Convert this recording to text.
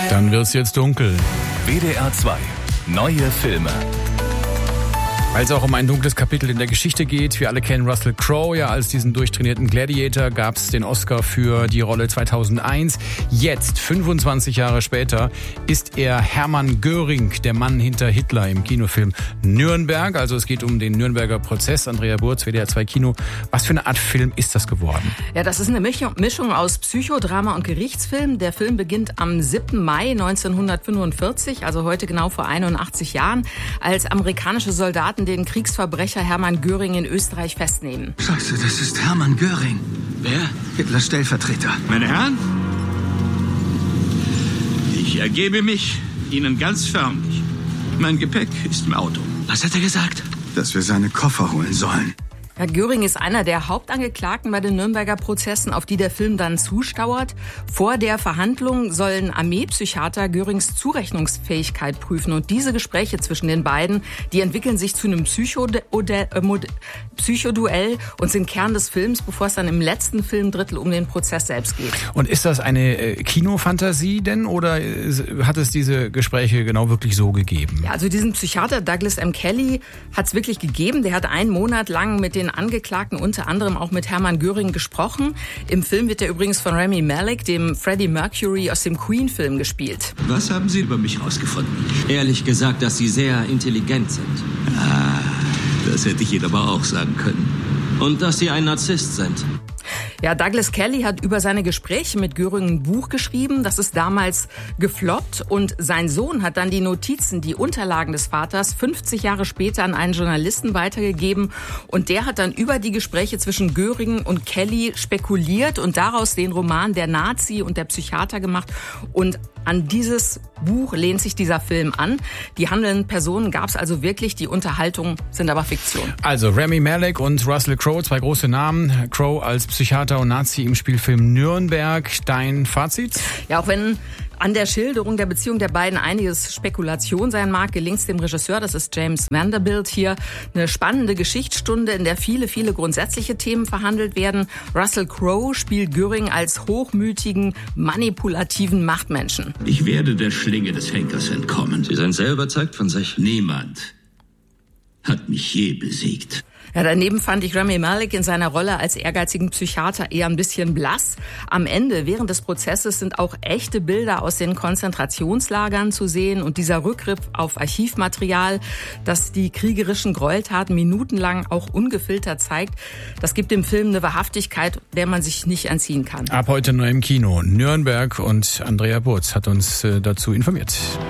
Dann wird's jetzt dunkel. WDR 2. Neue Filme. Weil es auch um ein dunkles Kapitel in der Geschichte geht. Wir alle kennen Russell Crowe ja als diesen durchtrainierten Gladiator. Gab es den Oscar für die Rolle 2001. Jetzt, 25 Jahre später, ist er Hermann Göring, der Mann hinter Hitler im Kinofilm Nürnberg. Also es geht um den Nürnberger Prozess. Andrea Burz, WDR 2 Kino. Was für eine Art Film ist das geworden? Ja, das ist eine Mischung aus Psychodrama und Gerichtsfilm. Der Film beginnt am 7. Mai 1945, also heute genau vor 81 Jahren, als amerikanische Soldaten den Kriegsverbrecher Hermann Göring in Österreich festnehmen. Scheiße, das ist Hermann Göring. Wer? Hitlers Stellvertreter. Meine Herren, ich ergebe mich Ihnen ganz förmlich. Mein Gepäck ist im Auto. Was hat er gesagt? Dass wir seine Koffer holen sollen. Herr Göring ist einer der Hauptangeklagten bei den Nürnberger Prozessen, auf die der Film dann zusteuert. Vor der Verhandlung sollen Armeepsychiater Görings Zurechnungsfähigkeit prüfen. Und diese Gespräche zwischen den beiden, die entwickeln sich zu einem Psychoduell und sind Kern des Films, bevor es dann im letzten Filmdrittel um den Prozess selbst geht. Und ist das eine Kinofantasie denn oder hat es diese Gespräche genau wirklich so gegeben? Ja, also diesen Psychiater Douglas M. Kelly hat es wirklich gegeben. Der hat einen Monat lang mit den Angeklagten, unter anderem auch mit Hermann Göring, gesprochen. Im Film wird er übrigens von Rami Malek, dem Freddie Mercury aus dem Queen-Film, gespielt. Was haben Sie über mich rausgefunden? Ehrlich gesagt, dass Sie sehr intelligent sind. Ah, das hätte ich Ihnen aber auch sagen können. Und dass Sie ein Narzisst sind. Ja, Douglas Kelly hat über seine Gespräche mit Göring ein Buch geschrieben. Das ist damals gefloppt. Und sein Sohn hat dann die Notizen, die Unterlagen des Vaters 50 Jahre später an einen Journalisten weitergegeben. Und der hat dann über die Gespräche zwischen Göring und Kelly spekuliert und daraus den Roman Der Nazi und der Psychiater gemacht. Und an dieses Buch lehnt sich dieser Film an. Die handelnden Personen gab es also wirklich, die Unterhaltungen sind aber Fiktion. Also Rami Malek und Russell Crowe, zwei große Namen. Crowe als Psychiater und Nazi im Spielfilm Nürnberg. Dein Fazit? Ja, auch wenn an der Schilderung der Beziehung der beiden einiges Spekulation sein mag, gelingt es dem Regisseur, das ist James Vanderbilt, hier eine spannende Geschichtsstunde, in der viele grundsätzliche Themen verhandelt werden. Russell Crowe spielt Göring als hochmütigen, manipulativen Machtmenschen. Ich werde der Schlinge des Henkers entkommen. Sie sind sehr überzeugt von sich. Niemand hat mich je besiegt. Ja, daneben fand ich Rami Malek in seiner Rolle als ehrgeizigen Psychiater eher ein bisschen blass. Am Ende, während des Prozesses, sind auch echte Bilder aus den Konzentrationslagern zu sehen und dieser Rückgriff auf Archivmaterial, das die kriegerischen Gräueltaten minutenlang auch ungefiltert zeigt, das gibt dem Film eine Wahrhaftigkeit, der man sich nicht entziehen kann. Ab heute neu im Kino. Nürnberg und Andrea Burz hat uns dazu informiert.